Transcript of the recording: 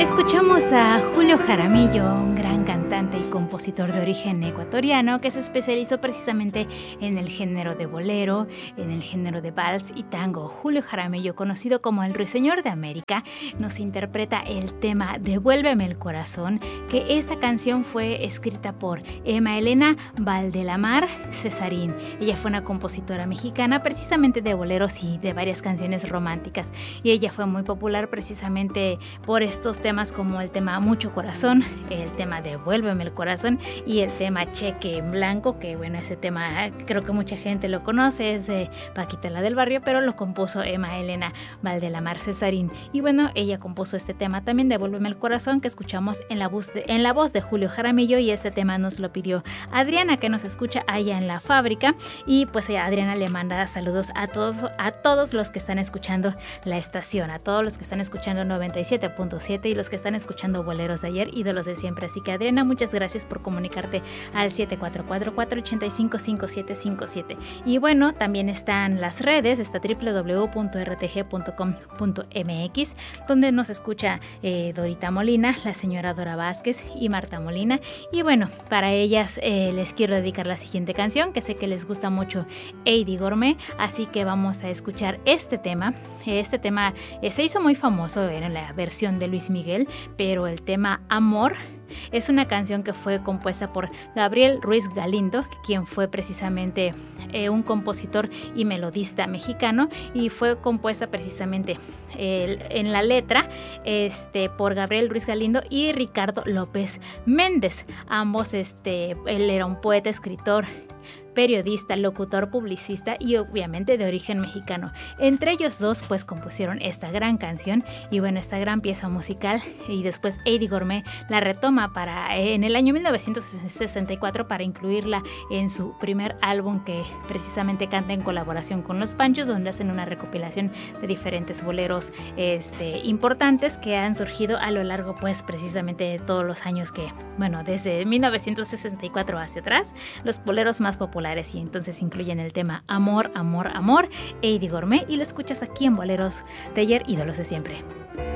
Escuchamos a Julio Jaramillo, un gran cantante y compositor de origen ecuatoriano que se especializó precisamente en el género de bolero, en el género de vals y tango. Julio Jaramillo, conocido como el Ruiseñor de América, nos interpreta el tema Devuélveme el corazón, que esta canción fue escrita por Emma Elena Valdelamar Cesarín. Ella fue una compositora mexicana precisamente de boleros y de varias canciones románticas, y ella fue muy popular precisamente por estos temas como el tema Mucho Corazón, el tema Devuélveme el corazón y el tema Cheque en Blanco, que bueno, ese tema creo que mucha gente lo conoce, es de Paquita la del Barrio, pero lo compuso Emma Elena Valdelamar Cesarín. Y bueno, ella compuso este tema también, Devuélveme el corazón, que escuchamos en la voz de Julio Jaramillo, y este tema nos lo pidió Adriana, que nos escucha allá en la fábrica, y pues Adriana le manda saludos a todos los que están escuchando la estación, a todos los que están escuchando 97.7 y los que están escuchando Boleros de Ayer, ídolos de siempre. Así que Adriana, muchas gracias por comunicarte al 7444855757. Y bueno, también están las redes, está www.rtg.com.mx, donde nos escucha Dorita Molina, la señora Dora Vázquez y Marta Molina. Y bueno, para ellas les quiero dedicar la siguiente canción, que sé que les gusta mucho Eddie Gourmet, así que vamos a escuchar este tema. Este tema se hizo muy famoso en la versión de Luis Miguel, pero el tema Amor es una canción que fue compuesta por Gabriel Ruiz Galindo, quien fue precisamente un compositor y melodista mexicano, y fue compuesta precisamente en la letra por Gabriel Ruiz Galindo y Ricardo López Méndez. Ambos, él era un poeta, escritor, periodista, locutor, publicista y obviamente de origen mexicano. Entre ellos dos pues compusieron esta gran canción y bueno, esta gran pieza musical, y después Eddie Gourmet la retoma en el año 1964 para incluirla en su primer álbum, que precisamente canta en colaboración con Los Panchos, donde hacen una recopilación de diferentes boleros importantes que han surgido a lo largo pues precisamente de todos los años que, bueno, desde 1964 hacia atrás, los boleros más populares, y entonces incluyen el tema Amor, Amor, Amor, Eddie Gourmet, y lo escuchas aquí en Boleros de Ayer, ídolos de siempre.